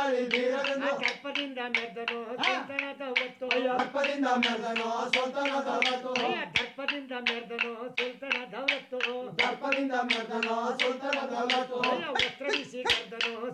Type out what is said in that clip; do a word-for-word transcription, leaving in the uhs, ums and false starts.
ಬಾಳಿ ಬೀರವೆಂದು ದರ್ಪದಿಂದ ಮೆರೆದನು ಸುಲ್ತಾನದ ಹೊತ್ತು ದರ್ಪದಿಂದ ಮೆರೆದನು ಸುಲ್ತಾನದ ಹೊತ್ತು ದರ್ಪದಿಂದ ಮೆರೆದನು ಸುಲ್ತಾನದ ಹೊತ್ತು ದರ್ಪದಿಂದ ಮೆರೆದನು ಸುಲ್ತಾನದ ಹೊತ್ತು ವಸ್ತ್ರ ಬಿಸಿ ಕರೆದನು